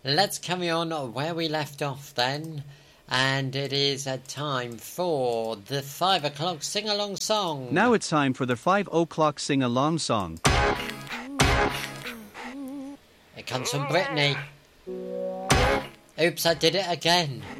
let's carry on where we left off then. And it is a time for the 5 o'clock sing-along song. Now it's time for the 5 o'clock sing-along song. It comes from Brittany. Oops, I did it again.